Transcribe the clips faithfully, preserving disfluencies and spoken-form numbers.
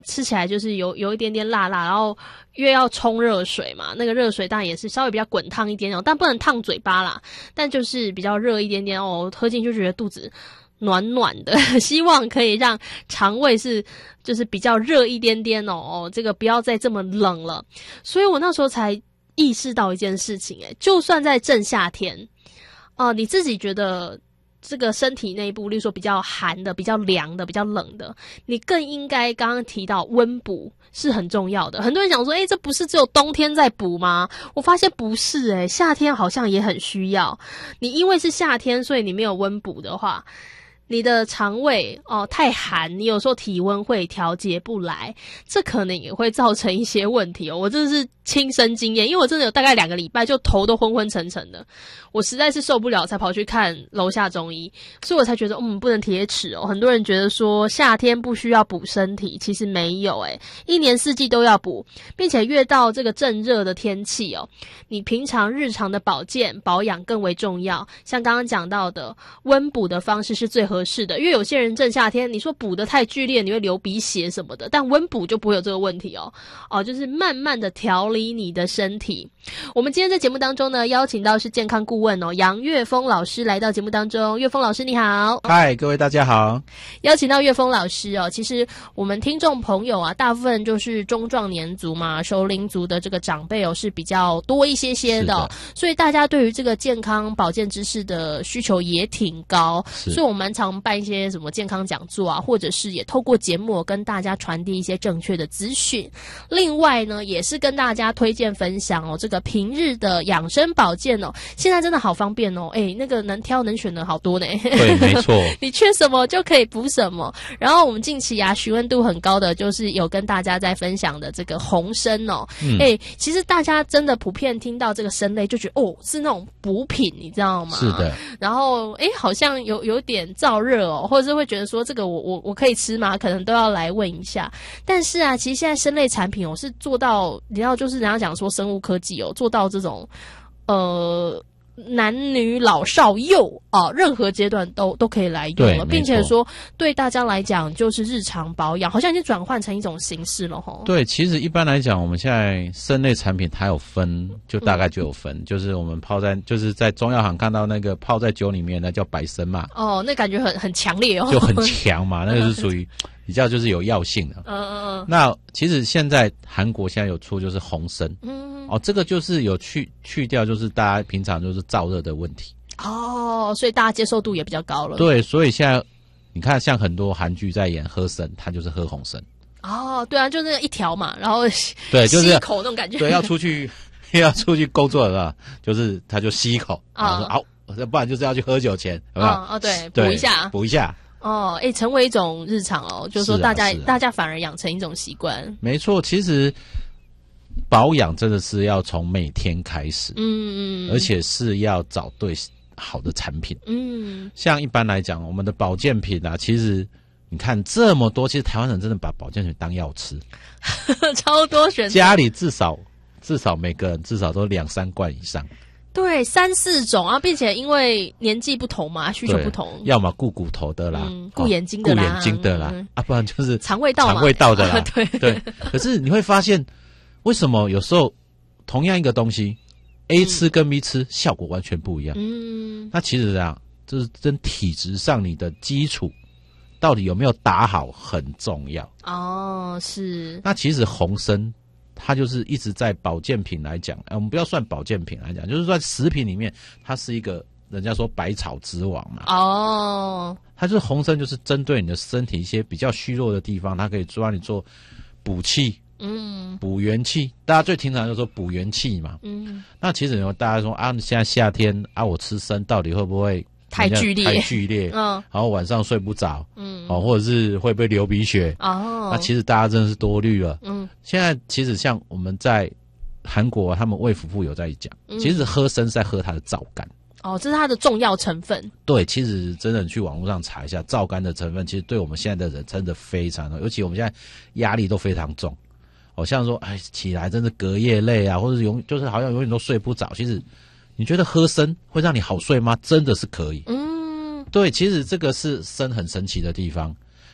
吃起来就是有有一点点辣辣，然后越要冲热水嘛，那个热水当然也是稍微比较滚烫一点哦，但不能烫嘴巴啦，但就是比较热一点点哦，喝进去就觉得肚子暖暖的，希望可以让肠胃是就是比较热一点点哦，哦，这个不要再这么冷了。所以我那时候才意识到一件事情，诶，就算在正夏天，哦、呃，你自己觉得这个身体内部，例如说比较寒的、比较凉的、比较冷的，你更应该刚刚提到温补是很重要的。很多人讲说，诶，这不是只有冬天在补吗？我发现不是，诶，夏天好像也很需要。你因为是夏天，所以你没有温补的话，你的肠胃哦太寒，你有时候体温会调节不来，这可能也会造成一些问题哦。我真的是亲身经验，因为我真的有大概两个礼拜就头都昏昏沉沉的，我实在是受不了，才跑去看楼下中医，所以我才觉得嗯不能铁齿哦。很多人觉得说夏天不需要补身体，其实没有诶，一年四季都要补，并且越到这个正热的天气哦，你平常日常的保健保养更为重要。像刚刚讲到的温补的方式是最合适的，因为有些人正夏天你说补得太剧烈，你会流鼻血什么的，但温补就不会有这个问题哦。哦，就是慢慢的调理你的身体。我们今天在节目当中呢，邀请到是健康顾问哦，杨岳峰老师来到节目当中。岳峰老师你好。 嗨，各位大家好。 邀请到岳峰老师哦，其实我们听众朋友啊，大部分就是中壮年族嘛，熟龄族的这个长辈哦是比较多一些些的，哦、的所以大家对于这个健康保健知识的需求也挺高，所以我们蛮常办一些什么健康讲座啊，或者是也透过节目跟大家传递一些正确的资讯。另外呢，也是跟大家推荐分享哦，这个平日的养生保健哦，现在真的好方便哦，诶，那个能挑能选的好多呢。 对，没错， 你缺什么就可以补什么。然后我们近期啊，询问度很高的就是有跟大家在分享的这个红参哦，嗯、诶，其实大家真的普遍听到这个参类就觉得哦，是那种补品，你知道吗？ 是的。然后诶，好像有有点燥热哦，或者是会觉得说这个我我我可以吃吗？可能都要来问一下。但是啊，其实现在参类产品哦是做到，你知道，就是人家讲说生物科技哦，做到这种呃男女老少幼啊、呃，任何阶段都都可以来用了，并且说对大家来讲就是日常保养，好像已经转换成一种形式了齁。 对，其实一般来讲，我们现在参类产品它有分，就大概就有分，嗯、就是我们泡在就是在中药行看到那个泡在酒里面，那叫白参嘛。哦， 那感觉很很强烈哦， 就很强嘛，那个是属于比较就是有药性的。嗯嗯嗯。那其实现在韩国现在有出就是红参。嗯。哦，这个就是有去去掉，就是大家平常就是燥热的问题。 哦，所以大家接受度也比较高了。 对，所以现在你看，像很多韩剧在演喝参，他就是喝红参。 哦，对啊，就那个一条嘛，然后对，就是吸一口那种感觉。 对，要出去要出去工作了，就是他就吸一口，然后说好，哦，不然就是要去喝酒前，有没有？ 哦哦，对，补一下， 补一下。 哦，诶，成为一种日常哦，就是说大家、啊啊、大家反而养成一种习惯。 没错，其实保养真的是要从每天开始，嗯，而且是要找对好的产品，嗯，像一般来讲，我们的保健品啊，其实你看这么多，其实台湾人真的把保健品当药吃， 超多选择， 家里至少至少每个人至少都两三罐以上。 对，三四种啊，并且因为年纪不同嘛，需求不同， 要么顾骨头的啦， 嗯、顾眼睛的啦， 顾眼睛的啦，嗯、啊，不然就是肠胃道嘛， 肠胃道的啦， 啊、对对。可是你会发现，为什么有时候同样一个东西 ，A 吃跟 B 吃、嗯、效果完全不一样？嗯，那其实啊，就是跟体质上你的基础到底有没有打好很重要。 哦，是。 那其实红参。它就是一直在保健品来讲，我们不要算保健品来讲，就是说食品里面，它是一个人家说百草之王嘛。哦，它就是红参，就是针对你的身体一些比较虚弱的地方，它可以帮你做补气，嗯，补元气。大家最经常就说补元气嘛，嗯。那其实有大家说啊，现在夏天啊，我吃参到底会不会？ 太剧烈， 太剧烈，嗯，然后晚上睡不着，嗯，哦，或者是会不会流鼻血？哦，那其实大家真的是多虑了，嗯。现在其实像我们在韩国、啊，他们卫福部有在讲，嗯、其实喝参是在喝它的皂苷。 哦，这是它的重要成分。 对，其实真的去网络上查一下皂苷的成分，其实对我们现在的人真的非常的，尤其我们现在压力都非常重，哦，像说哎起来真的隔夜累啊，或者永就是好像永远都睡不着，其实。你觉得喝参会让你好睡吗？真的是可以。嗯，对，其实这个是参很神奇的地方。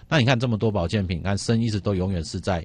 那你看这么多保健品，看砷一直都永远是在